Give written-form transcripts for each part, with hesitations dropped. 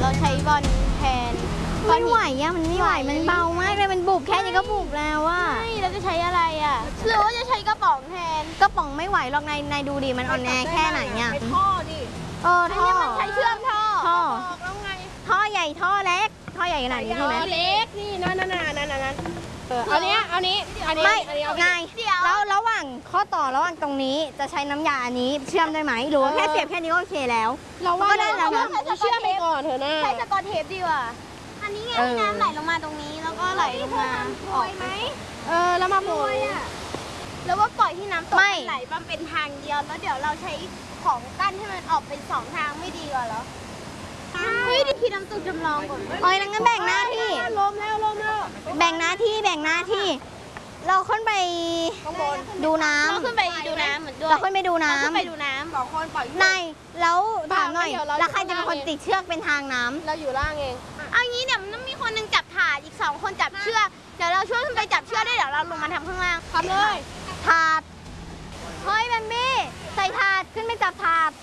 เราใช้บอลแทนไม่ไหวอะมันไม่ไหวมันเบามากเลยมันบุบแค่นี้ก็บุบแล้วว่าเราจะใช้อะไรอะหรือว่าจะใช้กระป๋องแทนกระป๋องไม่ไหวหรอกนายดูดิมันอ่อนแอแค่ไหนเนี่ยใช้ท่อดิท่อมันใช้เชื่อมท่อแล้วไงท่อใหญ่ท่อเล็กท่อใหญ่ขนาดนี้ใช่ไหมเล็กนี่นั่นอันนี้ไม่ไงแล้วระหว่างข้อต่อระหว่างตรงนี้จะใช้น้ำยาอันนี้เชื่อมได้ไหมหรือว่าแค่เสียบแค่นี้ก็โอเคแล้วเราว่าได้แล้วนะเชื่อมไปก่อนเถอะนะใช้สกอตเทปดีกว่าอันนี้ไงน้ำไหลลงมาตรงนี้แล้วก็ไหลลงมาออกไหมแล้วมาโปรยแล้วว่าปล่อยที่น้ำตกไหลมันเป็นทางเดียวแล้วเดี๋ยวเราใช้ของกั้นให้มันออกเป็น2 ทางไม่ดีกว่าเหรอเฮ้ยดิคิดน้ำตกจำลองก่อนงั้นแบ่งหน้าที่ลมแล้วแบ่งหน้าที่เราขึ้นไปดูน้ำเราขึ้นไปดูน้ำเหมือนด้วยเราขึ้นไปดูน้ำ 2 คนปล่อยนายแล้วถามหน่อยแล้วใครจะเป็นคนติดเชือกเป็นทางน้ำเราอยู่ล่างเองเอางี้เดี๋ยวมันมีคนนึงจับถาดอีก2 คนจับเชือกเดี๋ยวเราช่วยขึ้นไปจับเชือกได้เดี๋ยวเราลงมาทำข้างล่างทำเลยถาดเฮ้ยแบมบี้ใส่ถาดขึ้นไปจับถาด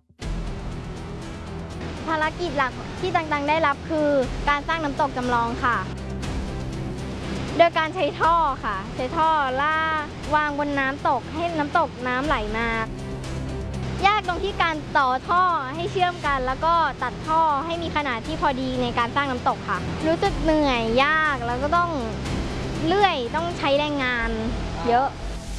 ภารกิจหลักที่ต่างๆได้รับคือการสร้างน้ำตกจำลองค่ะโดยการใช้ท่อค่ะใช้ท่อล่าวางบนน้ำตกให้น้ำตกน้ำไหลมายากตรงที่การต่อท่อให้เชื่อมกันแล้วก็ตัดท่อให้มีขนาดที่พอดีในการสร้างน้ำตกค่ะรู้สึกเหนื่อยยากแล้วก็ต้องเลื่อยต้องใช้แรงงานเยอะ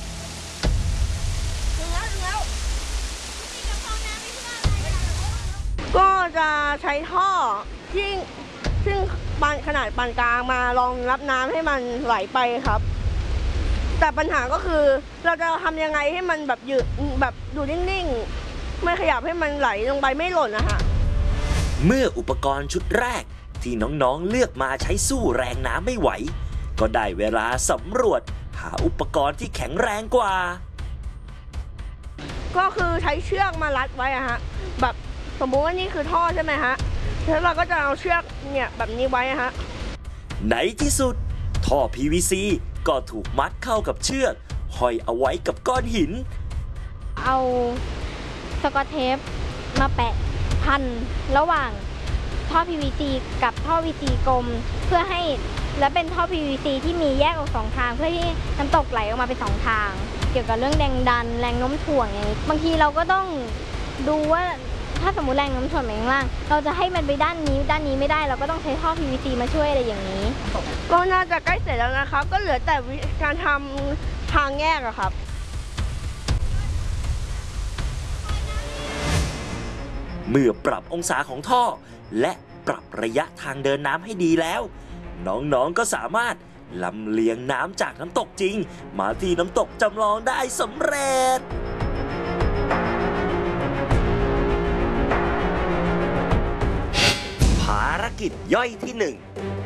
ก็จะใช้ท่อซึ่งขนาดปานกลางมารองรับน้ำให้มันไหลไปครับแต่ปัญหาก็คือเราจะทำยังไงให้มันแบบยืดแบบอยู่นิ่งๆไม่ขยับให้มันไหลลงไปไม่หล่นนะคะเมื่ออุปกรณ์ชุดแรกที่น้องๆเลือกมาใช้สู้แรงน้ำไม่ไหวก็ได้เวลาสำรวจหาอุปกรณ์ที่แข็งแรงกว่าก็คือใช้เชือกมารัดไว้อะฮะแบบสมมุติว่านี่คือท่อใช่ไหมฮะแล้วเราก็จะเอาเชือกเนี่ยแบบนี้ไว้ฮะในที่สุดท่อ PVC ก็ถูกมัดเข้ากับเชือกห้อยเอาไว้กับก้อนหินเอาสกอตเทปมาแปะพันระหว่างท่อ PVC กับท่อ VC กลมเพื่อให้และเป็นท่อ PVC ที่มีแยกออก2 ทางเพื่อที่น้ำตกไหลออกมาเป็น2 ทางเกี่ยวกับเรื่องแรงดันแรงโน้มถ่วงอย่างนี้บางทีเราก็ต้องดูว่าถ้าสมมุติแรงโน้มถ่วงไปข้างล่างเราจะให้มันไปด้านนี้ไม่ได้เราก็ต้องใช้ท่อ PVC มาช่วยอะไรอย่างนี้ก็น่าจะใกล้เสร็จแล้วนะครับก็เหลือแต่การทำทางแยกอะครับเมื่อปรับองศาของท่อและปรับระยะทางเดินน้ำให้ดีแล้วน้องๆก็สามารถลำเลียงน้ำจากน้ำตกจริงมาที่น้ำตกจำลองได้สำเร็จภารกิจย่อยที่ 1